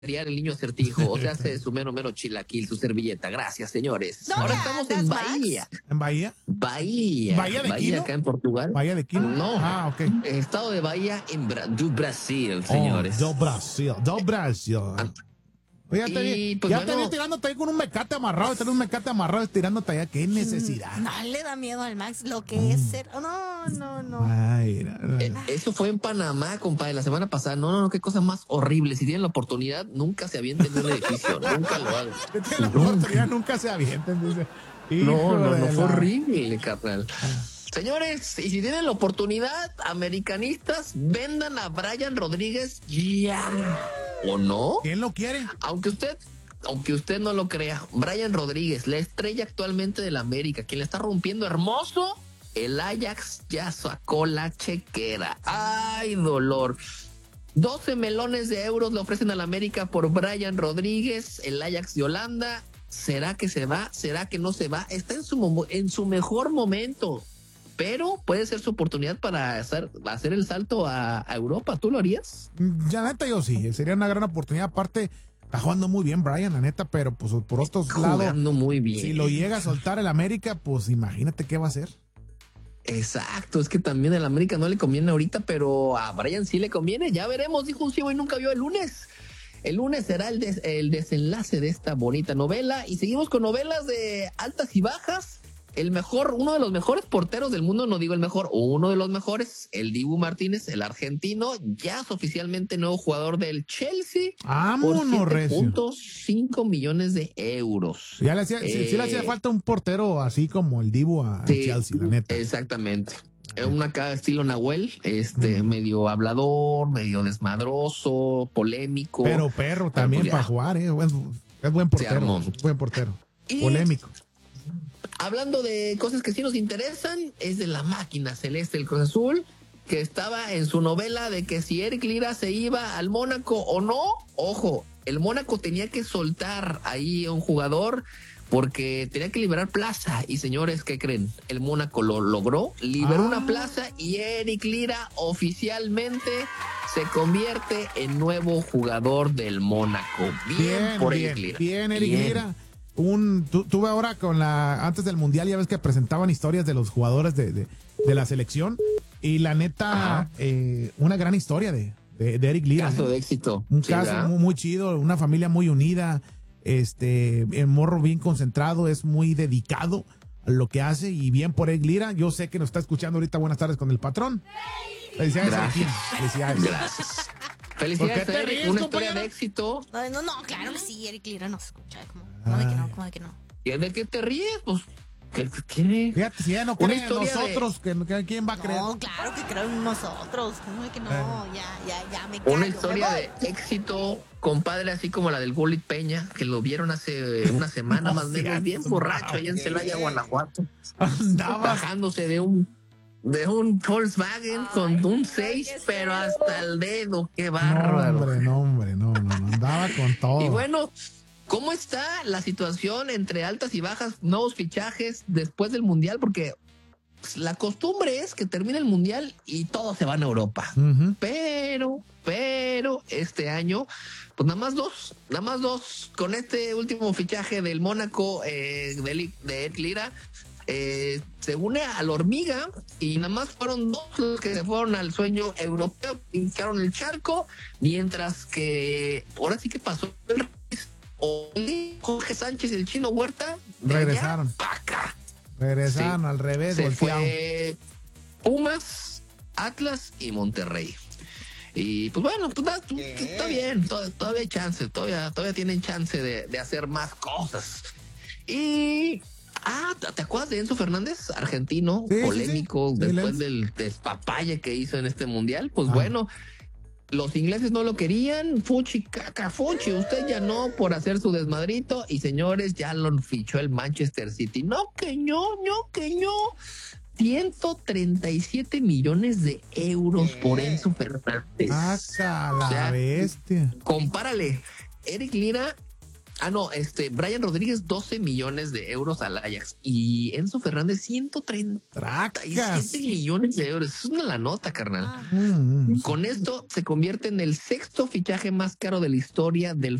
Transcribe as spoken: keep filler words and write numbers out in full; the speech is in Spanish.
el niño acertijo, o sea, hace su mero mero chilaquil, su servilleta. Gracias, señores. ¿Dónde Ahora estamos en andas, Bahía. Max? ¿En Bahía? Bahía. ¿Bahía de Bahía, Quino? acá en Portugal. ¿Bahía de Quino? No. Ah, ok. Estado de Bahía en Bra do Brasil, señores. Oh, do Brasil, do Brasil. Oye, ya te Y, vi, pues, ya bueno, te vi tirándote ahí con un mecate amarrado, tener un mecate amarrado tirándote allá. ¿Qué necesidad? No le da miedo al Max lo que es ser. No, no, no. Ay, no, no, eh, no. eso fue en Panamá, compadre, la semana pasada. No, no, no, qué cosa más horrible. Si tienen la oportunidad, nunca se avienten de un edificio. Nunca lo hagan. Que tiene la oportunidad, nunca se avienten, dice. No, Hijo no, de no, fue la- horrible, carnal. Señores, y si tienen la oportunidad, americanistas, vendan a Brian Rodríguez ya. ¿O no? ¿Quién lo quiere? Aunque usted, aunque usted no lo crea, Brian Rodríguez, la estrella actualmente del América, quien le está rompiendo hermoso, el Ajax ya sacó la chequera. ¡Ay, dolor! doce melones de euros le ofrecen al América por Brian Rodríguez, el Ajax de Holanda. ¿Será que se va? ¿Será que no se va? Está en su, mo- en su mejor momento, pero puede ser su oportunidad para hacer, hacer el salto a, a Europa. ¿Tú lo harías? Ya neta yo sí, sería una gran oportunidad. Aparte, está jugando muy bien Brian, la neta, pero pues por otros lados, Jugando muy bien. si lo llega a soltar el América, pues imagínate qué va a hacer. Exacto, es que también el América no le conviene ahorita, pero a Brian sí le conviene. Ya veremos, dijo un ciego y nunca vio el lunes. El lunes será el, des- el desenlace de esta bonita novela y seguimos con novelas de altas y bajas. El mejor, uno de los mejores porteros del mundo, no digo el mejor, uno de los mejores, el Dibu Martínez, el argentino, ya es oficialmente nuevo jugador del Chelsea por Vámonos, siete recio. punto cinco millones de euros. Ya le hacía, sí, sí le hacía Eh, falta un portero así como el Dibu a, a Sí, Chelsea, la neta. Exactamente. Es una cara estilo Nahuel, este, medio hablador, medio desmadroso, polémico. Pero perro también pues ya. para jugar, eh. Buen- es buen portero. armó. Buen portero. Y- Polémico. Hablando de cosas que sí nos interesan, es de la máquina celeste del Cruz Azul, que estaba en su novela de que si Eric Lira se iba al Mónaco o no. Ojo, el Mónaco tenía que soltar ahí a un jugador porque tenía que liberar plaza. Y señores, ¿qué creen? El Mónaco lo logró, liberó Ah. una plaza y Eric Lira oficialmente se convierte en nuevo jugador del Mónaco. Bien, Bien, por bien, Eric Lira. bien, Eric Bien. Lira. Un, tu- tuve ahora con la, antes del Mundial, ya ves que presentaban historias de los jugadores de, de, de la selección. Y la neta, Ajá. eh, una gran historia de, de, de Eric Lira. Caso ¿eh? de éxito. Un Sí, caso ¿verdad? muy, muy chido, una familia muy unida, este, el morro bien concentrado, es muy dedicado a lo que hace y bien por Eric Lira. Yo sé que nos está escuchando ahorita. Buenas tardes con el patrón. Felicidades, Gracias. Joaquín. Felicidades. Gracias. Felicidades, ¿Por qué te Eric, ríes, una compañero? historia de éxito. No, no, no, claro que sí, Eric Lira nos escucha. ¿Cómo, cómo de que no? ¿Cómo de que no? ¿Y de qué te ríes? Pues, ¿qué tiene? Fíjate, si ya no Una creen en historia nosotros, que, que- ¿quién va a creer? No, claro que creo en nosotros. ¿Cómo de que no? Eh. Ya, ya, ya me callo. Una me historia voy. de éxito, compadre, así como la del Gulit Peña, que lo vieron hace una semana No más o menos, seas bien borracho allá en madre. Celaya, Guanajuato, Andabas. bajándose de un de un Volkswagen con un seis, qué pero feo. hasta el dedo, qué No, bárbaro. hombre, no, hombre, no, no, no, andaba con todo. Y bueno, ¿cómo está la situación entre altas y bajas, nuevos fichajes después del Mundial? Porque pues, la costumbre es que termine el Mundial y todos se van a Europa. Ujú. Pero, pero este año, pues nada más dos, nada más dos. Con este último fichaje del Mónaco eh, de, Li- de Ed Lira, eh, se une a la hormiga y nada más fueron dos los que se fueron al sueño europeo, pincharon el charco, mientras que ahora sí que pasó el Oli, Jorge Sánchez y el Chino Huerta de allá Regresaron. pa' acá. Regresaron Sí. al revés, Se volteado. fue Pumas, Atlas y Monterrey. Y pues bueno, pues, da- está bien, to- todavía hay chance, todavía, todavía tienen chance de, de hacer más cosas. Y ah, ¿te acuerdas de Enzo Fernández, argentino, Sí, sí, polémico, sí. después El del despapalle que hizo en este mundial? Pues Ah. bueno, los ingleses no lo querían, fuchi caca, fuchi, usted ya no por hacer su desmadrito y señores, ya lo fichó el Manchester City. No, que no, no, que no. ciento treinta y siete millones de euros por Enzo Fernández. Saca la O sea, bestia. Compárale, Eric Lira Ah, no, este, Brian Rodríguez, doce millones de euros al Ajax y Enzo Fernández, ciento treinta y siete millones de euros. Es una la nota, carnal. Ah. Mm. Con esto se convierte en el sexto fichaje más caro de la historia del